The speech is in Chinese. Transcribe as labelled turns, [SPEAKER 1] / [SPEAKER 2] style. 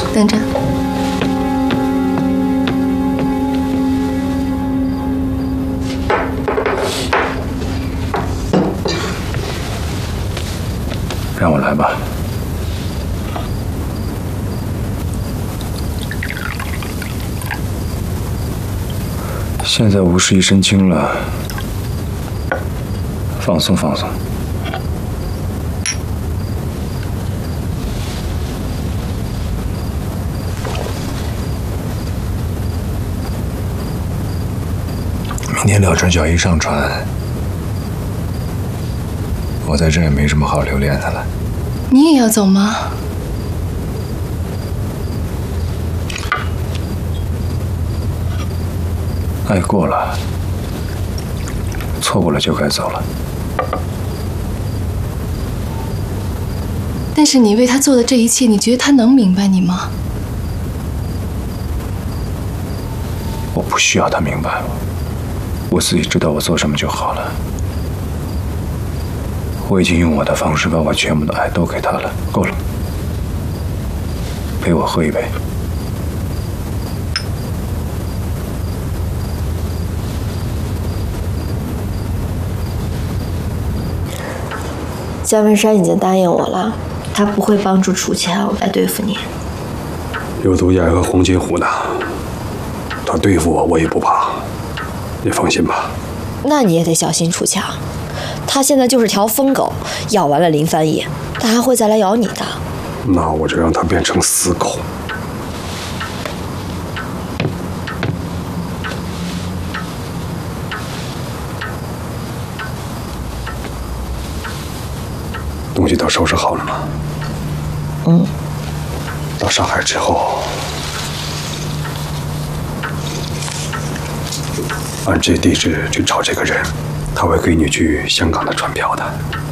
[SPEAKER 1] 等着。
[SPEAKER 2] 让我来吧。现在无事一身轻了，放松放松。明天廖春晓一上船，我在这也没什么好留恋的了。
[SPEAKER 1] 你也要走吗？
[SPEAKER 2] 爱过了，错过了就该走了。
[SPEAKER 1] 但是你为他做的这一切，你觉得他能明白你吗？
[SPEAKER 2] 我不需要他明白我自己知道我做什么就好了。我已经用我的方式把我全部的爱都给他了，够了。陪我喝一杯。
[SPEAKER 3] 姜文山已经答应我了，他不会帮助楚乔来对付你。
[SPEAKER 4] 有毒牙和洪金虎呢，他对付我，我也不怕，你放心吧。
[SPEAKER 3] 那你也得小心楚乔，他现在就是条疯狗，咬完了林翻译，他还会再来咬你的。
[SPEAKER 4] 那我就让他变成死狗。东西都收拾好了吗？
[SPEAKER 3] 嗯。
[SPEAKER 4] 到上海之后，按这地址去找这个人，他会给你去香港的船票的。